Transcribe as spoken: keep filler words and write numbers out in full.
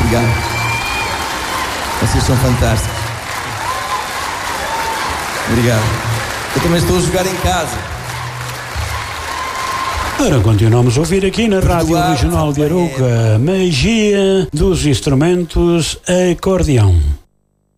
Obrigado. Vocês são fantásticos. Obrigado. Eu também estou a jogar em casa. Ora, continuamos a ouvir aqui na Rádio Regional de Arouca, magia dos instrumentos acordeão.